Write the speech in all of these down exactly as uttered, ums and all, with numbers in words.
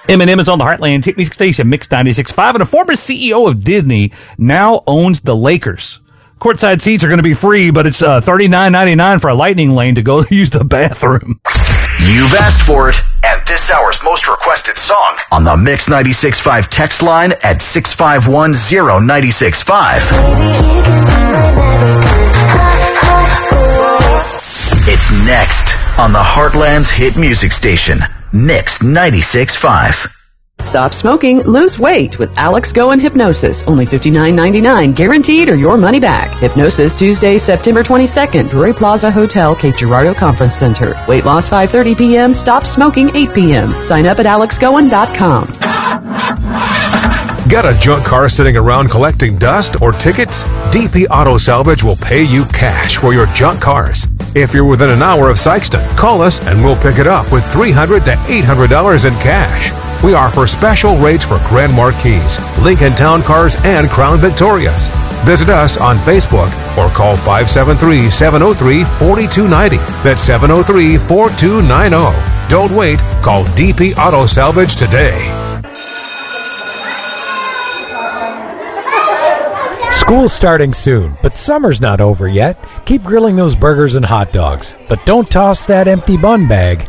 Eminem is on the Heartland hit music station, Mix ninety-six point five, and a former C E O of Disney now owns the Lakers. Courtside seats are going to be free, but it's uh, thirty-nine ninety-nine for a lightning lane to go use the bathroom. You've asked for it, and this hour's most requested song on the Mix ninety-six point five text line at six five one zero nine six five. It's next on the Heartland's hit music station, Mix ninety-six point five. Stop smoking, lose weight with Alex Go and Hypnosis. Only fifty-nine ninety-nine, guaranteed or your money back. Hypnosis Tuesday, September twenty-second, Drury Plaza Hotel, Cape Girardeau Conference Center. Weight loss five thirty p.m., stop smoking eight p.m. Sign up at alex goen dot com. Got a junk car sitting around collecting dust or tickets? D P Auto Salvage will pay you cash for your junk cars. If you're within an hour of Sykeston, call us and we'll pick it up with three hundred to eight hundred dollars in cash. We offer special rates for Grand Marquis, Lincoln Town Cars, and Crown Victorias. Visit us on Facebook or call five seven three, seven oh three, four two nine oh. That's seven oh three, four two nine oh. Don't wait. Call D P Auto Salvage today. School's starting soon, but summer's not over yet. Keep grilling those burgers and hot dogs, but don't toss that empty bun bag.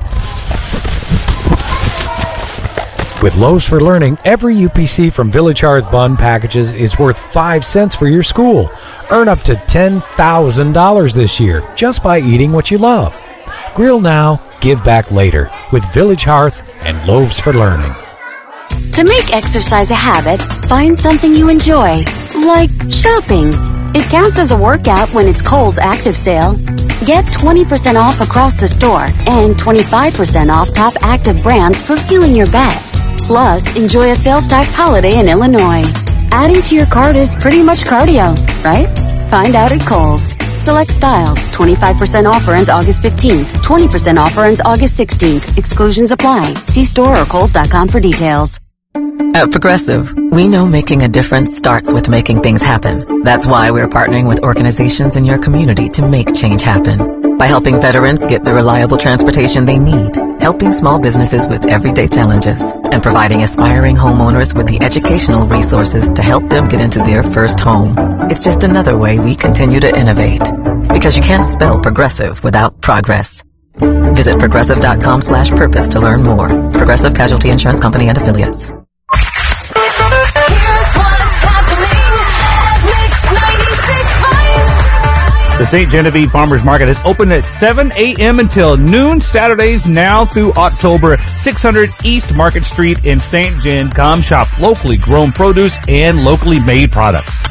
With Loaves for Learning, every U P C from Village Hearth Bun packages is worth five cents for your school. Earn up to ten thousand dollars this year just by eating what you love. Grill now, give back later with Village Hearth and Loaves for Learning. To make exercise a habit, find something you enjoy, like shopping. It counts as a workout when it's Kohl's Active Sale. Get twenty percent off across the store and twenty-five percent off top active brands for feeling your best. Plus, enjoy a sales tax holiday in Illinois. Adding to your cart is pretty much cardio, right? Find out at Kohl's. Select styles. twenty-five percent offer ends August fifteenth. twenty percent offer ends August sixteenth. Exclusions apply. See store or kohls dot com for details. At Progressive, we know making a difference starts with making things happen. That's why we're partnering with organizations in your community to make change happen. By helping veterans get the reliable transportation they need, helping small businesses with everyday challenges, and providing aspiring homeowners with the educational resources to help them get into their first home. It's just another way we continue to innovate. Because you can't spell progressive without progress. Visit progressive dot com slash purpose to learn more. Progressive Casualty Insurance Company and Affiliates. The Saint Genevieve Farmers Market is open at seven a.m. until noon, Saturdays now through October. six hundred East Market Street in Saint Gen. Come shop locally grown produce and locally made products.